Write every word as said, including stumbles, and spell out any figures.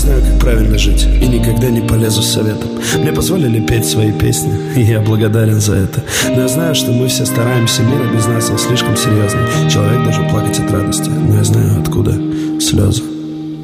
знаю, как правильно жить, и никогда не полезу с советом. Мне позволили петь свои песни, и я благодарен за это. Но я знаю, что мы все стараемся, мир без нас, он слишком серьезный. Человек должен плакать от радости, но я знаю, откуда слезы.